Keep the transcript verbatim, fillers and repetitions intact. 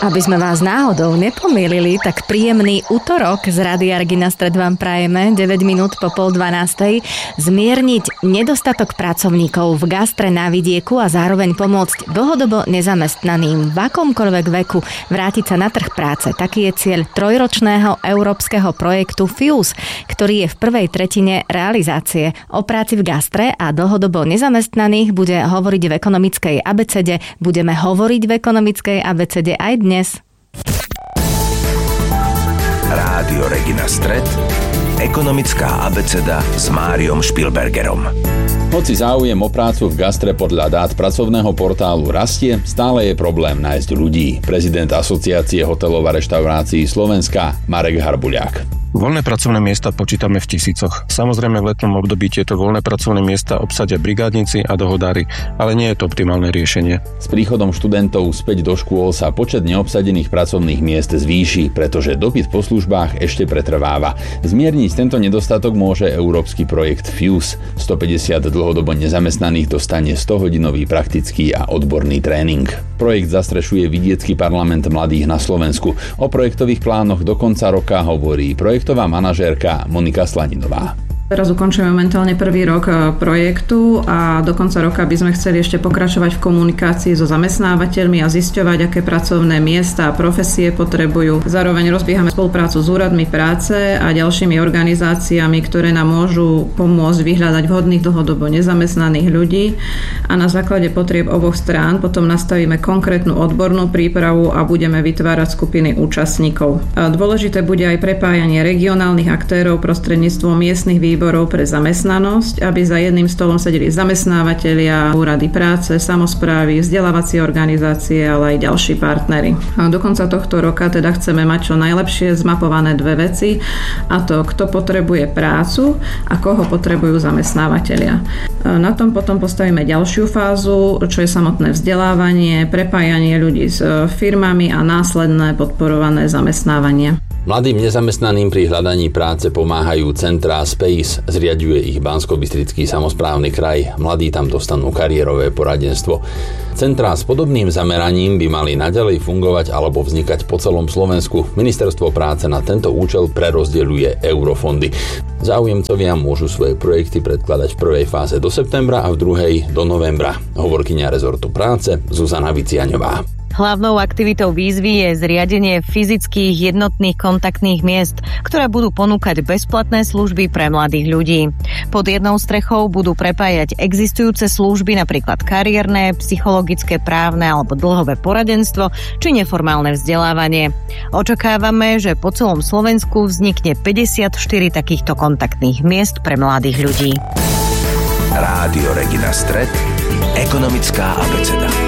Aby sme vás náhodou nepomýlili, tak príjemný utorok z Rádia Regina Stred vám prajeme deväť minút po pol dvanástej. Zmierniť nedostatok pracovníkov v gastre na vidieku a zároveň pomôcť dlhodobo nezamestnaným v akomkoľvek veku vrátiť sa na trh práce. Taký je cieľ trojročného európskeho projektu Fuse, ktorý je v prvej tretine realizácie. O práci v gastre a dlhodobo nezamestnaných bude hovoriť v ekonomickej abecede. Budeme hovoriť v ekonomickej abecede aj dnes. Rádio Regina Stred, ekonomická abeceda s Máriom Špilbergerom. Hoci záujem o prácu v gastre podľa dát pracovného portálu rastie, stále je problém nájsť ľudí. Prezident Asociácie hotelov a reštaurácií Slovenska Marek Harbuľák. Voľné pracovné miesta počítame v tisícoch. Samozrejme v letnom období tieto voľné pracovné miesta obsadia brigádnici a dohodári, ale nie je to optimálne riešenie. S príchodom študentov späť do škôl sa počet neobsadených pracovných miest zvýši, pretože dopyt po službách ešte pretrváva. Zmierniť tento nedostatok môže európsky projekt Fuse. stopäťdesiat dlhodobo nezamestnaných dostane sto-hodinový praktický a odborný tréning. Projekt zastrešuje vidiecky parlament mladých na Slovensku. O projektových plánoch do konca roka hovorí projektová manažérka Monika Slaninová. Teraz ukončujeme momentálne prvý rok projektu a do konca roka by sme chceli ešte pokračovať v komunikácii so zamestnávateľmi a zisťovať, aké pracovné miesta a profesie potrebujú. Zároveň rozbiehame spoluprácu s úradmi práce a ďalšími organizáciami, ktoré nám môžu pomôcť vyhľadať vhodných dlhodobo nezamestnaných ľudí a na základe potrieb oboch strán potom nastavíme konkrétnu odbornú prípravu a budeme vytvárať skupiny účastníkov. A dôležité bude aj prepájanie regionálnych aktérov prostredníctvom miestnych výborov pre zamestnanosť, aby za jedným stolom sedeli zamestnávateľia, úrady práce, samosprávy, vzdelávacie organizácie, ale aj ďalší partneri. A do konca tohto roka teda chceme mať čo najlepšie zmapované dve veci, a to kto potrebuje prácu a koho potrebujú zamestnávateľia. Na tom potom postavíme ďalšiu fázu, čo je samotné vzdelávanie, prepájanie ľudí s firmami a následné podporované zamestnávanie. Mladým nezamestnaným pri hľadaní práce pomáhajú centrá Space, zriaďuje ich Banskobystrický samosprávny kraj. Mladí tam dostanú kariérové poradenstvo. Centrá s podobným zameraním by mali naďalej fungovať alebo vznikať po celom Slovensku. Ministerstvo práce na tento účel prerozdeľuje eurofondy. Záujemcovia môžu svoje projekty predkladať v prvej fáze do septembra a v druhej do novembra. Hovorkyňa rezortu práce Zuzana Viciaňová. Hlavnou aktivitou výzvy je zriadenie fyzických jednotných kontaktných miest, ktoré budú ponúkať bezplatné služby pre mladých ľudí. Pod jednou strechou budú prepájať existujúce služby, napríklad kariérne, psychologické, právne alebo dlhové poradenstvo či neformálne vzdelávanie. Očakávame, že po celom Slovensku vznikne päťdesiatštyri takýchto kontaktných miest pre mladých ľudí. Rádio Regina Stred, ekonomická abeceda.